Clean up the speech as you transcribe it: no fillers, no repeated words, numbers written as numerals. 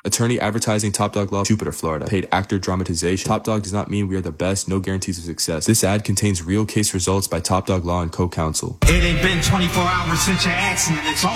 Attorney advertising Top Dog Law, Jupiter, Florida. Paid actor dramatization. Top Dog does not mean we are the best, no guarantees of success. This ad contains real case results by Top Dog Law and co-counsel. It ain't been 24 hours since your accident. It's